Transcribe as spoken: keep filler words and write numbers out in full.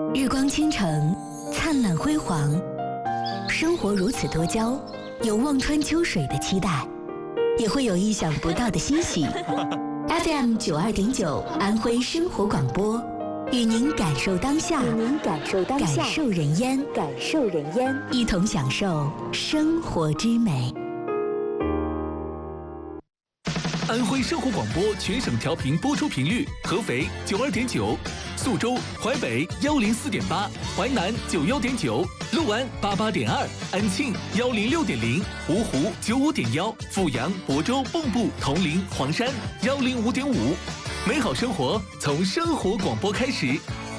日光倾城，灿烂辉煌，生活如此多娇，有望穿秋水的期待，也会有意想不到的欣喜。F M 九二点九，安徽生活广播，与您感受当下， 与您感受当下， 感受人烟， 感受人烟， 一同享受生活之美。 安徽生活广播全省调频播出频率：合肥九二点九，宿州、淮北幺零四点八，淮南九幺点九，六安八八点二，安庆幺零六点零，芜湖九五点幺，阜阳、亳州、蚌埠、铜陵、黄山幺零五点五。美好生活从生活广播开始，